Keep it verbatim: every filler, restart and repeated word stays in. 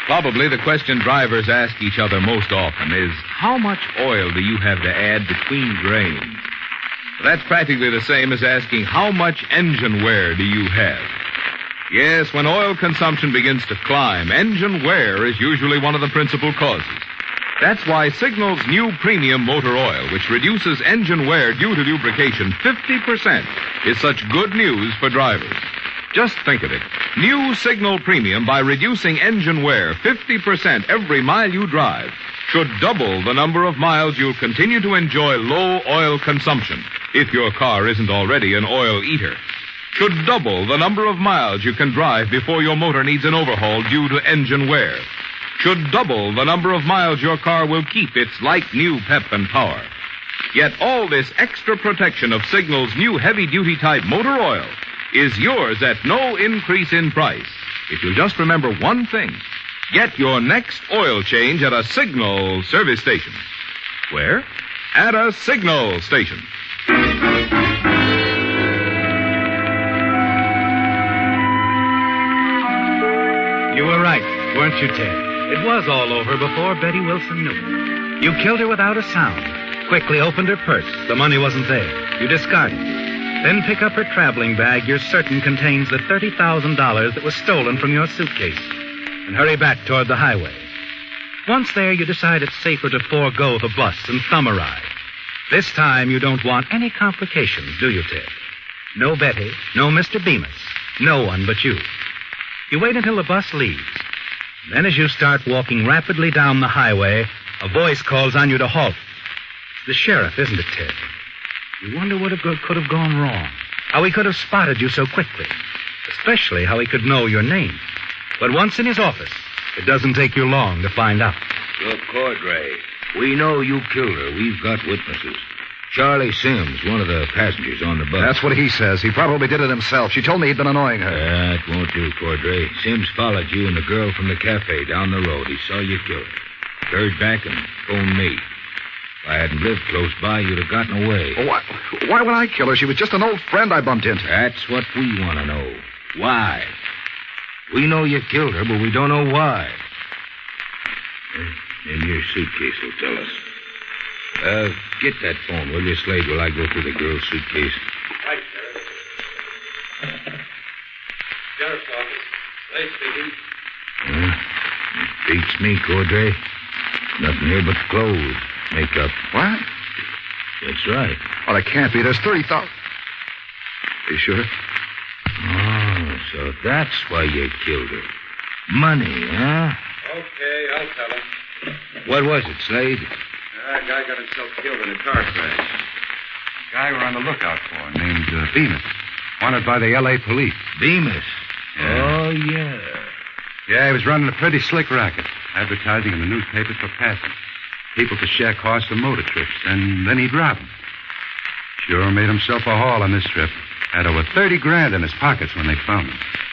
Probably the question drivers ask each other most often is, how much oil do you have to add between grains? That's practically the same as asking, how much engine wear do you have? Yes, when oil consumption begins to climb, engine wear is usually one of the principal causes. That's why Signal's new premium motor oil, which reduces engine wear due to lubrication fifty percent, is such good news for drivers. Just think of it. New Signal Premium, by reducing engine wear fifty percent every mile you drive, should double the number of miles you'll continue to enjoy low oil consumption, if your car isn't already an oil eater. Should double the number of miles you can drive before your motor needs an overhaul due to engine wear. Should double the number of miles your car will keep its like-new pep and power. Yet all this extra protection of Signal's new heavy-duty type motor oil is yours at no increase in price. If you'll just remember one thing, get your next oil change at a Signal service station. Where? At a Signal station. You were right, weren't you, Ted? It was all over before Betty Wilson knew. You killed her without a sound. Quickly opened her purse. The money wasn't there. You discarded it. Then pick up her traveling bag you're certain contains the thirty thousand dollars that was stolen from your suitcase. And hurry back toward the highway. Once there, you decide it's safer to forego the bus and thumb a ride. This time, you don't want any complications, do you, Ted? No Betty, no Mister Bemis. No one but you. You wait until the bus leaves. Then as you start walking rapidly down the highway, a voice calls on you to halt. It's the sheriff, isn't it, Ted? You wonder what could have gone wrong. How he could have spotted you so quickly. Especially how he could know your name. But once in his office, it doesn't take you long to find out. Look, Cordray, we know you killed her. We've got witnesses. Charlie Sims, one of the passengers on the bus. That's what he says. He probably did it himself. She told me he'd been annoying her. That won't do, Cordray. Sims followed you and the girl from the cafe down the road. He saw you kill her. Turned back and phoned me. If I hadn't lived close by, you'd have gotten away. Oh, why, why would I kill her? She was just an old friend I bumped into. That's what we want to know. Why? We know you killed her, but we don't know why. In your suitcase will tell us. Uh, get that phone, will you, Slade, while I go through the girl's suitcase? Right, Sheriff. Sheriff's office. Slade speaking. Uh, it beats me, Cordray. Nothing here but clothes, makeup. What? That's right. Well, it can't be. There's thirty thousand. Are you sure? Oh, so that's why you killed her. Money, huh? Okay, I'll tell him. What was it, Slade? Uh, a guy got himself killed in a car crash. Guy we're on the lookout for, named uh, Bemis. Wanted by the L A police. Bemis? Yeah. Oh, yeah. Yeah, he was running a pretty slick racket, advertising in the newspapers for passing. People to share costs of motor trips, and then he'd rob them. Sure made himself a haul on this trip. Had over thirty grand in his pockets when they found him.